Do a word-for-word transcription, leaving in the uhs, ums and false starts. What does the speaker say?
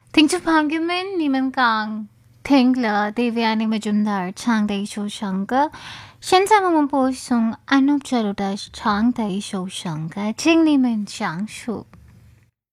听着朋友们，你们刚听了 Devyani Majumdar 唱的一首唱歌。现在我们播送 Anup Jalota 唱的一首唱歌，请你们享受。